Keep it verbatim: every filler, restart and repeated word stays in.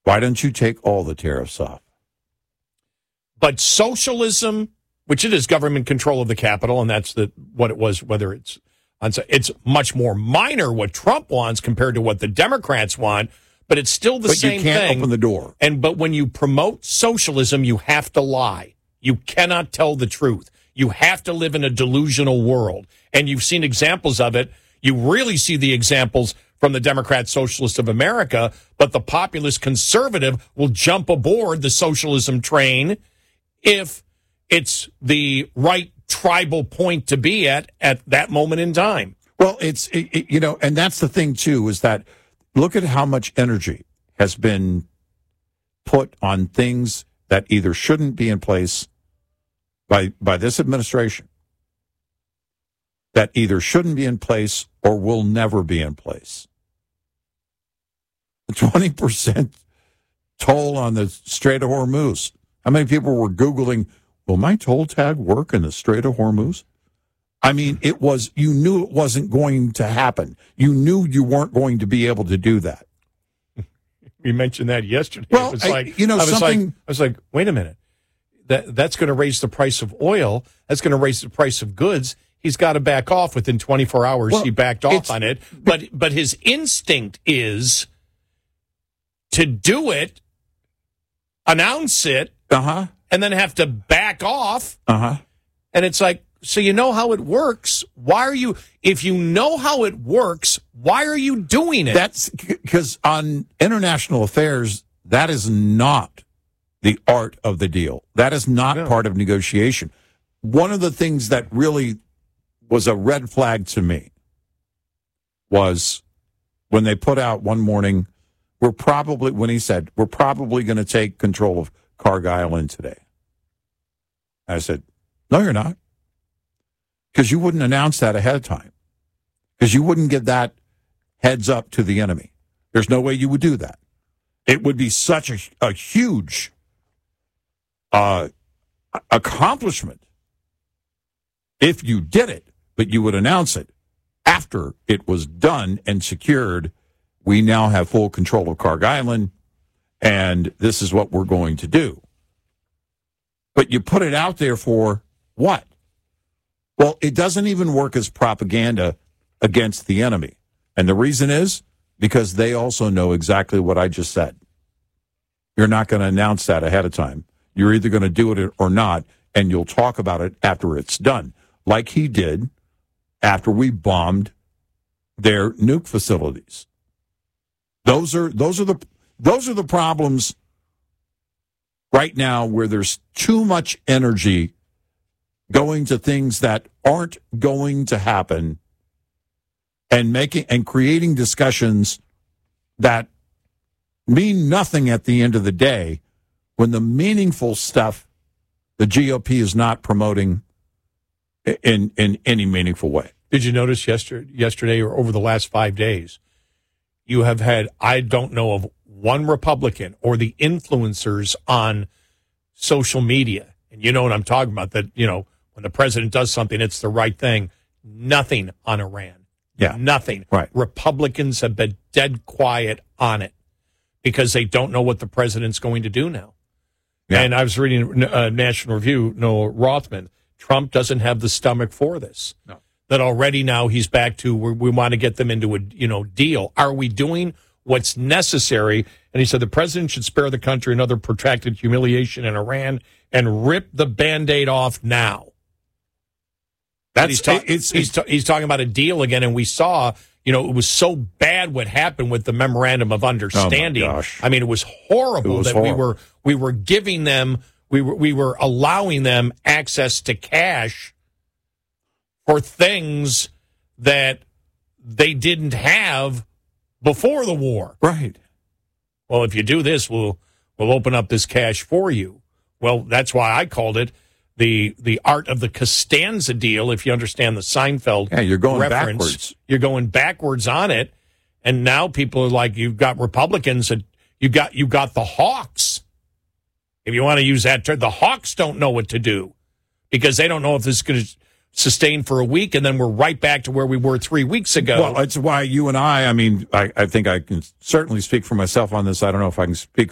Why don't you take all the tariffs off? But socialism, which it is government control of the capital, and that's the what it was, whether it's on, it's much more minor what Trump wants compared to what the Democrats want, but it's still the but same thing. But you can't open the door. And but when you promote socialism, you have to lie. You cannot tell the truth. You have to live in a delusional world. And you've seen examples of it. You really see the examples from the Democrat Socialists of America, but the populist conservative will jump aboard the socialism train if it's the right tribal point to be at at that moment in time. Well, it's, it, it, you know, and that's the thing, too, is that look at how much energy has been put on things that either shouldn't be in place by by this administration, that either shouldn't be in place or will never be in place. The twenty percent toll on the Strait of Hormuz. How many people were Googling, will my toll tag work in the Strait of Hormuz? I mean, it was, you knew it wasn't going to happen. You knew you weren't going to be able to do that. You mentioned that yesterday. Well, it was I, like, you know, I was something. Like, I was like, wait a minute. That that's going to raise the price of oil. That's going to raise the price of goods. He's got to back off within twenty-four hours. Well, he backed off on it. But but his instinct is to do it, announce it, uh-huh. and then have to back off. Uh-huh. And it's like, so you know how it works. Why are you, if you know how it works, why are you doing it? That's because on international affairs, that is not the art of the deal. That is not no. part of negotiation. One of the things that really was a red flag to me was when they put out one morning, we're probably, when he said, we're probably going to take control of Carg Island today. I said, no, you're not. Because you wouldn't announce that ahead of time. Because you wouldn't give that heads up to the enemy. There's no way you would do that. It would be such a, a huge uh, accomplishment if you did it, but you would announce it after it was done and secured. We now have full control of Carg Island, and this is what we're going to do. But you put it out there for what? Well, it doesn't even work as propaganda against the enemy. And the reason is because they also know exactly what I just said. You're not going to announce that ahead of time. You're either going to do it or not, and you'll talk about it after it's done, like he did after we bombed their nuke facilities. Those are those are the those are the problems right now where there's too much energy going to things that aren't going to happen and making and creating discussions that mean nothing at the end of the day when the meaningful stuff the G O P is not promoting in in any meaningful way. Did you notice yesterday, yesterday or over the last five days, you have had, I don't know of one Republican or the influencers on social media, and you know what I'm talking about, that, you know, when the president does something, it's the right thing. Nothing on Iran. Yeah. Nothing. Right. Republicans have been dead quiet on it because they don't know what the president's going to do now. Yeah. And I was reading uh, National Review, Noah Rothman. Trump doesn't have the stomach for this. No. That already now he's back to we, we want to get them into a you know deal. Are we doing what's necessary? And he said the president should spare the country another protracted humiliation in Iran and rip the Band-Aid off now. That's he's, ta- it's, he's, ta- he's talking about a deal again, and we saw, you know, it was so bad what happened with the memorandum of understanding. Oh my gosh. I mean, it was horrible it was that horrible. we were we were giving them we were we were allowing them access to cash for things that they didn't have before the war. Right. Well, if you do this, we'll we'll open up this cash for you. Well, that's why I called it the the art of the Costanza deal. If you understand the Seinfeld yeah, you're going reference, backwards. You're going backwards on it, and now people are like, you've got Republicans and you got you got the hawks. If you want to use that term, the hawks don't know what to do because they don't know if this is going to sustain for a week, and then we're right back to where we were three weeks ago. Well, that's why you and I, I mean, I, I think I can certainly speak for myself on this. I don't know if I can speak